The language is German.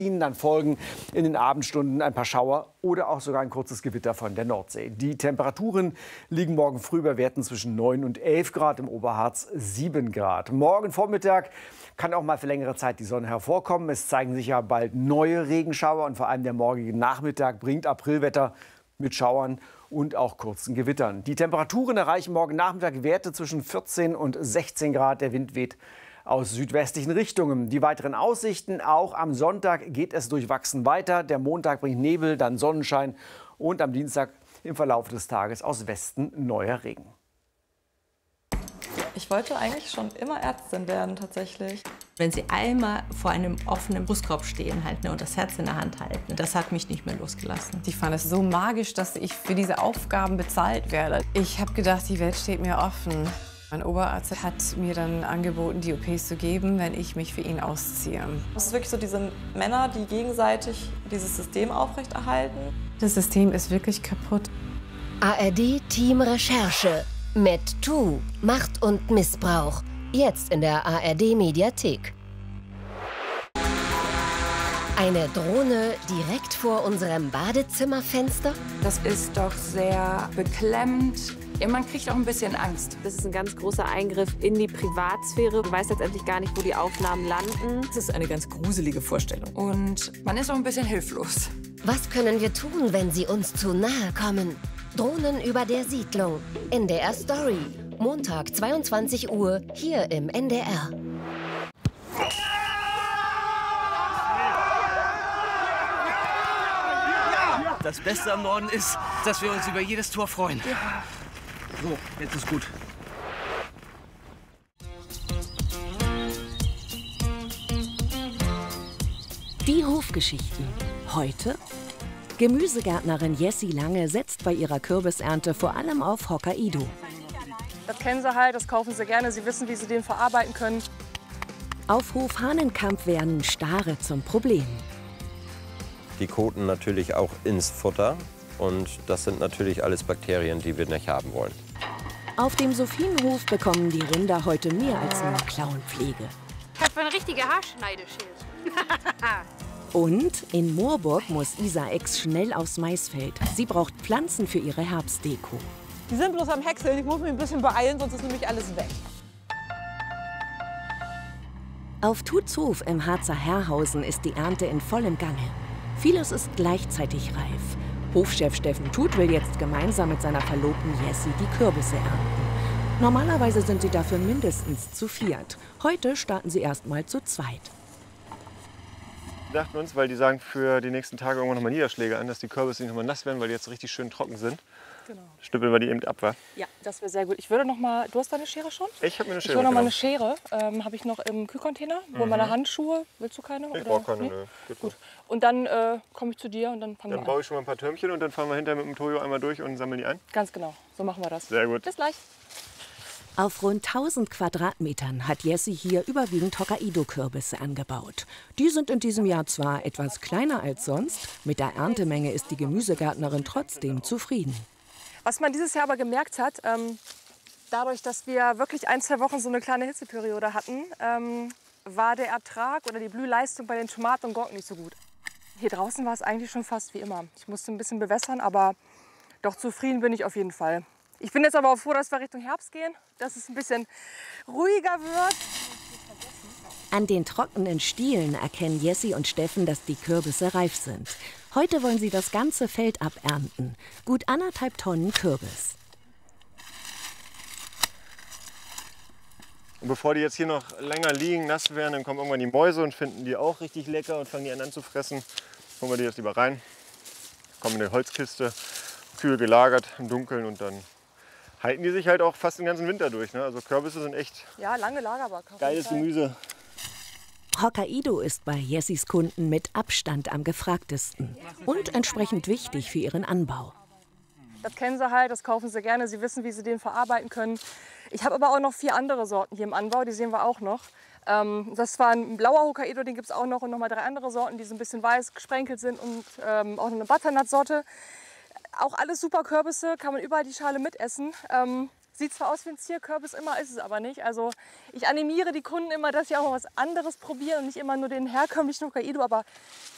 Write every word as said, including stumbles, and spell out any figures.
Dann folgen in den Abendstunden ein paar Schauer oder auch sogar ein kurzes Gewitter von der Nordsee. Die Temperaturen liegen morgen früh bei Werten zwischen neun und elf Grad, im Oberharz sieben Grad. Morgen Vormittag kann auch mal für längere Zeit die Sonne hervorkommen. Es zeigen sich ja bald neue Regenschauer und vor allem der morgige Nachmittag bringt Aprilwetter mit Schauern und auch kurzen Gewittern. Die Temperaturen erreichen morgen Nachmittag Werte zwischen vierzehn und sechzehn Grad. Der Wind weht aus südwestlichen Richtungen. Die weiteren Aussichten: Auch am Sonntag geht es durchwachsen weiter. Der Montag bringt Nebel, dann Sonnenschein und am Dienstag im Verlauf des Tages aus Westen neuer Regen. Ich wollte eigentlich schon immer Ärztin werden, tatsächlich. Wenn Sie einmal vor einem offenen Brustkorb stehen halt, ne, und das Herz in der Hand halten, das hat mich nicht mehr losgelassen. Ich fand es so magisch, dass ich für diese Aufgaben bezahlt werde. Ich habe gedacht, die Welt steht mir offen. Mein Oberarzt hat mir dann angeboten, die O Ps zu geben, wenn ich mich für ihn ausziehe. Es ist wirklich so diese Männer, die gegenseitig dieses System aufrechterhalten. Das System ist wirklich kaputt. A R D Team Recherche. MedToo. Macht und Missbrauch. Jetzt in der A R D Mediathek. Eine Drohne direkt vor unserem Badezimmerfenster? Das ist doch sehr beklemmend. Ja, man kriegt auch ein bisschen Angst. Das ist ein ganz großer Eingriff in die Privatsphäre. Man weiß letztendlich gar nicht, wo die Aufnahmen landen. Das ist eine ganz gruselige Vorstellung. Und man ist auch ein bisschen hilflos. Was können wir tun, wenn sie uns zu nahe kommen? Drohnen über der Siedlung. N D R Story. Montag, zweiundzwanzig Uhr, hier im N D R. Das Beste am Norden ist, dass wir uns über jedes Tor freuen. Ja. So, jetzt ist gut. Die Hofgeschichten. Heute: Gemüsegärtnerin Jessie Lange setzt bei ihrer Kürbisernte vor allem auf Hokkaido. Das kennen sie halt, das kaufen sie gerne. Sie wissen, wie sie den verarbeiten können. Auf Hof Hahnenkamp werden Stare zum Problem. Die koten natürlich auch ins Futter. Und das sind natürlich alles Bakterien, die wir nicht haben wollen. Auf dem Sophienhof bekommen die Rinder heute mehr als nur Klauenpflege. Ich habe eine richtige Haarschneideschild. Und in Moorburg muss Isa Ex schnell aufs Maisfeld. Sie braucht Pflanzen für ihre Herbstdeko. Die sind bloß am Häckseln. Ich muss mich ein bisschen beeilen, sonst ist nämlich alles weg. Auf Tutzhof im Harzer Herrhausen ist die Ernte in vollem Gange. Vieles ist gleichzeitig reif. Hofchef Steffen Tut will jetzt gemeinsam mit seiner Verlobten Jessie die Kürbisse ernten. Normalerweise sind sie dafür mindestens zu viert. Heute starten sie erst mal zu zweit. Wir dachten uns, weil die sagen für die nächsten Tage irgendwann nochmal Niederschläge an, dass die Kürbisse nicht nochmal nass werden, weil die jetzt richtig schön trocken sind. Genau. Schnippeln wir die eben ab, wa? Ja, das wäre sehr gut. Ich würde noch mal, du hast deine Schere schon? Ich habe mir eine Schere. Ich will noch mal eine Schere. Ähm, habe ich noch im Kühlcontainer. Wo Mhm. meine Handschuhe. Willst du keine? Ich oder? brauche keine, Nee? nö. Geht Gut. Und dann äh, komme ich zu dir und dann fangen Dann wir baue an. ich schon mal ein paar Türmchen und dann fahren wir hinterher mit dem Toyo einmal durch und sammeln die ein. Ganz genau. So machen wir das. Sehr gut. Bis gleich. Auf rund tausend Quadratmetern hat Jessie hier überwiegend Hokkaido-Kürbisse angebaut. Die sind in diesem Jahr zwar etwas kleiner als sonst, mit der Erntemenge ist die Gemüsegärtnerin trotzdem zufrieden. Was man dieses Jahr aber gemerkt hat, ähm, dadurch, dass wir wirklich ein, zwei Wochen so eine kleine Hitzeperiode hatten, ähm, war der Ertrag oder die Blühleistung bei den Tomaten und Gurken nicht so gut. Hier draußen war es eigentlich schon fast wie immer. Ich musste ein bisschen bewässern, aber doch zufrieden bin ich auf jeden Fall. Ich bin jetzt aber auch froh, dass wir Richtung Herbst gehen, dass es ein bisschen ruhiger wird. An den trockenen Stielen erkennen Jessie und Steffen, dass die Kürbisse reif sind. Heute wollen sie das ganze Feld abernten. Gut anderthalb Tonnen Kürbis. Und bevor die jetzt hier noch länger liegen, nass werden, dann kommen irgendwann die Mäuse und finden die auch richtig lecker und fangen die an zu fressen. Holen wir die jetzt lieber rein, kommen in eine Holzkiste, kühl gelagert im Dunkeln und dann halten die sich halt auch fast den ganzen Winter durch. Ne? Also Kürbisse sind echt ja, lange lagerbar. geiles Gemüse. Hokkaido ist bei Jessies Kunden mit Abstand am gefragtesten und entsprechend wichtig für ihren Anbau. Das kennen sie halt, das kaufen sie gerne. Sie wissen, wie sie den verarbeiten können. Ich habe aber auch noch vier andere Sorten hier im Anbau, die sehen wir auch noch. Ähm, das war ein blauer Hokkaido, den gibt es auch noch, und noch mal drei andere Sorten, die so ein bisschen weiß gesprenkelt sind, und ähm, auch eine Butternut-Sorte. Auch alles super Kürbisse, kann man überall die Schale mitessen. Ähm, Sieht zwar aus wie ein Zierkürbis, immer ist es aber nicht. Also ich animiere die Kunden immer, dass sie auch mal was anderes probieren und nicht immer nur den herkömmlichen Hokkaido. Aber